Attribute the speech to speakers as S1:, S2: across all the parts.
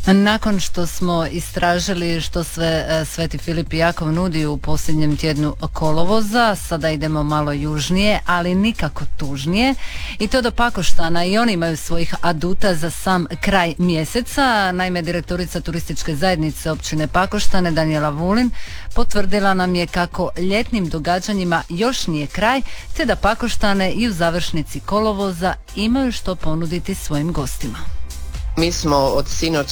S1: Nakon što smo istražili što sve Sveti Filip i Jakov nudi u posljednjem tjednu kolovoza, sada idemo malo južnije, ali nikako tužnije, i to do Pakoštana. I oni imaju svojih aduta za sam kraj mjeseca. Naime, direktorica turističke zajednice općine Pakoštane Danijela Vulin potvrdila nam je kako ljetnim događanjima još nije kraj, te da Pakoštane i u završnici kolovoza imaju što ponuditi svojim gostima.
S2: Mi smo od sinoć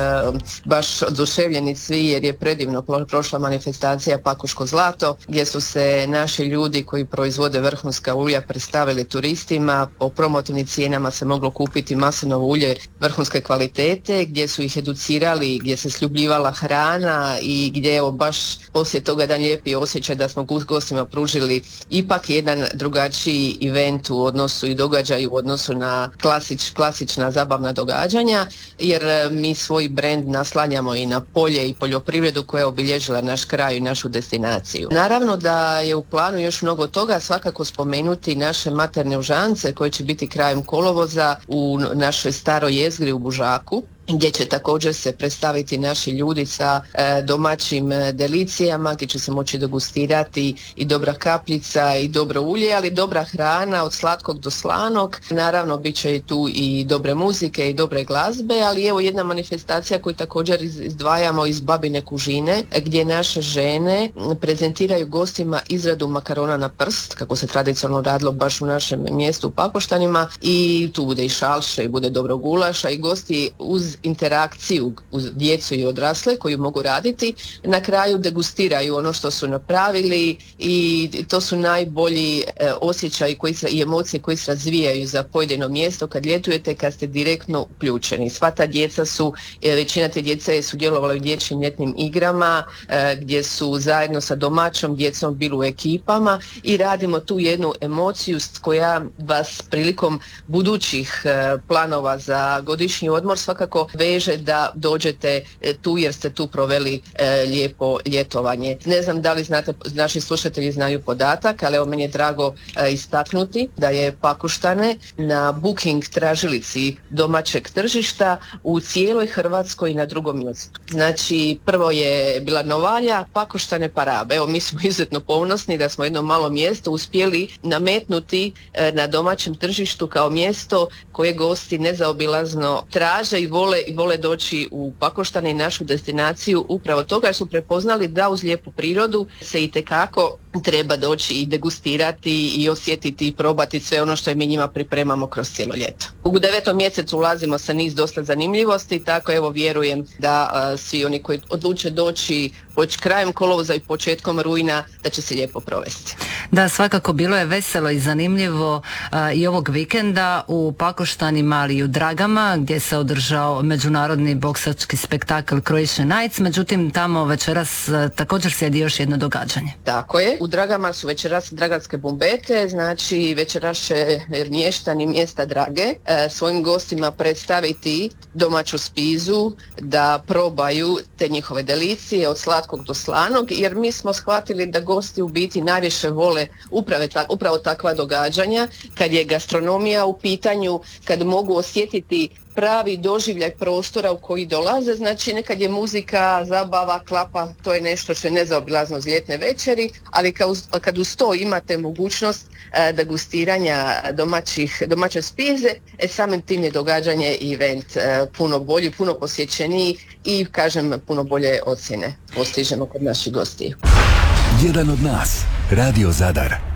S2: baš oduševljeni svi jer je predivno prošla manifestacija Pakoško zlato, gdje su se naši ljudi koji proizvode vrhunska ulja predstavili turistima. Po promotivnim cijenama se moglo kupiti maslinovo ulje vrhunske kvalitete, gdje su ih educirali, gdje se sljubljivala hrana i gdje evo baš poslije toga jedan lijepi osjećaj da smo gostima pružili ipak jedan drugačiji event u odnosu i događaj u odnosu na klasična zabavna događanja. Jer mi svoj brend naslanjamo i na polje i poljoprivredu koja je obilježila naš kraj i našu destinaciju. Naravno da je u planu još mnogo toga, svakako spomenuti naše materne užance koje će biti krajem kolovoza u našoj staroj jezgri u Bužaku, gdje će također se predstaviti naši ljudi sa domaćim delicijama, gdje će se moći degustirati i dobra kapljica i dobro ulje, ali dobra hrana od slatkog do slanog. Naravno bit će tu i dobre muzike i dobre glazbe, ali evo jedna manifestacija koju također izdvajamo iz Babine kužine, gdje naše žene prezentiraju gostima izradu makarona na prst, kako se tradicionalno radilo baš u našem mjestu u Pakoštanima, i tu bude i šalše i bude dobro gulaša i gosti uz interakciju uz djecu i odrasle koju mogu raditi, na kraju degustiraju ono što su napravili i to su najbolji osjećaji i emocije koji se razvijaju za pojedino mjesto kad ljetujete, kad ste direktno uključeni. Sva ta djeca većina te djece je sudjelovala u dječjim ljetnim igrama gdje su zajedno sa domaćom djecom bili u ekipama i radimo tu jednu emociju koja vas prilikom budućih planova za godišnji odmor svakako veže da dođete tu jer ste tu proveli lijepo ljetovanje. Ne znam da li znate, naši slušatelji znaju podatak, ali evo meni je drago istaknuti da je Pakoštane na booking tražilici domaćeg tržišta u cijeloj Hrvatskoj na drugom mjestu. Znači prvo je bila Novalja, Pakoštane pa Rab. Evo mi smo izuzetno ponosni da smo jedno malo mjesto uspjeli nametnuti na domaćem tržištu kao mjesto koje gosti nezaobilazno traže i vole doći u Pakoštane i našu destinaciju upravo toga jer su prepoznali da uz lijepu prirodu se itekako treba doći i degustirati i osjetiti i probati sve ono što mi njima pripremamo kroz cijelo ljeto. U 9. mjesecu ulazimo sa niz dosta zanimljivosti, tako evo vjerujem da svi oni koji odluče doći krajem kolovoza i početkom rujna da će se lijepo provesti.
S1: Da, svakako bilo je veselo i zanimljivo i ovog vikenda u Pakoštanima, ali i u Dragama gdje se održao međunarodni boksački spektakl Croatian Nights, međutim tamo večeras također slijedi još jedno događanje.
S2: Tako je, u Dragama su večeras dragatske bumbete, znači večeras će mještani mjesta Drage svojim gostima predstaviti domaću spizu, da probaju te njihove delicije od slatkog do slanog, jer mi smo shvatili da gosti u biti najviše vole upravo takva događanja, kad je gastronomija u pitanju, kad mogu osjetiti pravi doživljaj prostora u koji dolaze, znači nekad je muzika, zabava, klapa, to je nešto što je nezaobilazno uz ljetne večeri, ali kad uz to imate mogućnost degustiranja domaće spize, samim tim je događanje i event puno bolji, puno posjećeniji i kažem puno bolje ocjene postižemo kod naših gostiju.
S3: Jedan od nas, Radio Zadar.